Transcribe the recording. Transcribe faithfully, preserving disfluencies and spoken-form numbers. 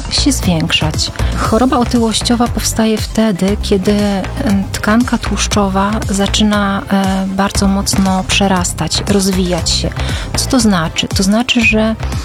się zwiększać. Choroba otyłościowa powstaje wtedy, kiedy tkanka tłuszczowa zaczyna bardzo mocno przerastać, rozwijać się. Co to znaczy? To znaczy, że